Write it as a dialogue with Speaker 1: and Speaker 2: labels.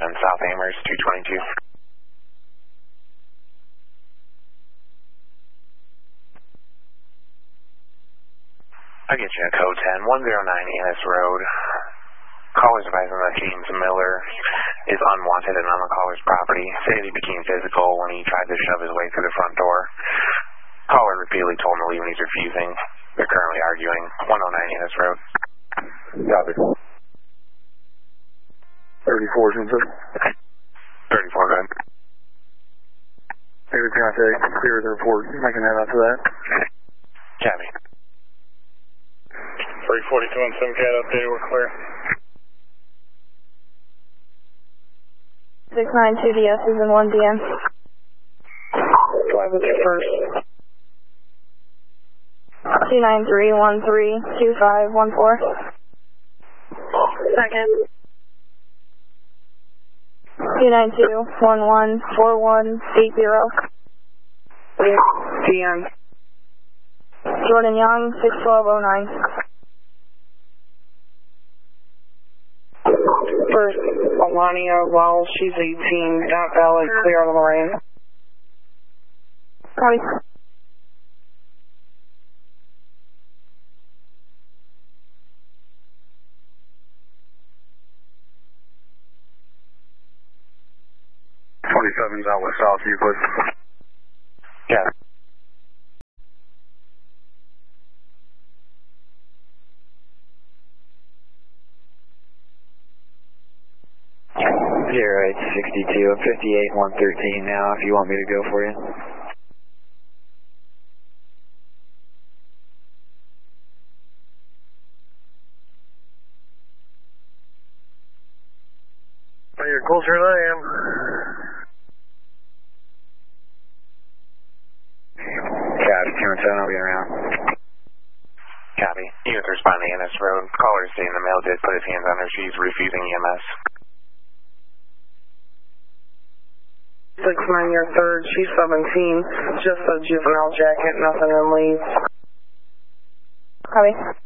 Speaker 1: South Amherst, 222. I'll get you a code 10, 109 Annis Road. Caller's advising that James Miller is unwanted and on the caller's property. Said he became physical when he tried to shove his way through the front door. Caller repeatedly told him to leave and he's refusing. They're currently arguing. 109 Annis Road.
Speaker 2: Copy. 34, Jim, sir.
Speaker 1: 34, go ahead.
Speaker 2: David Contact, clear the report. Making that after that.
Speaker 1: Copy.
Speaker 3: 342 and 7Cat updated, we're clear.
Speaker 4: 692 DS is in 1 DM.
Speaker 5: Drive with you first.
Speaker 4: 293-13-2514.
Speaker 5: Second.
Speaker 4: 292-11-4180.
Speaker 5: DM.
Speaker 4: Jordan Young, 61209.
Speaker 5: First, Alania Wells, she's 18, not valid, clear on the Lorraine.
Speaker 4: Copy.
Speaker 2: Is out with South Euclid.
Speaker 1: Yeah.
Speaker 6: Zero 862, I'm 58 113 now if you want me to go for you.
Speaker 2: Well, you're closer than I am.
Speaker 6: Copy, 217, I'll be around.
Speaker 1: Copy. Units responding to Annis Road. Caller is saying the male did put his hands on her. She's refusing EMS.
Speaker 5: 69 year third, she's 17, just a juvenile jacket, nothing in leads.
Speaker 4: Copy.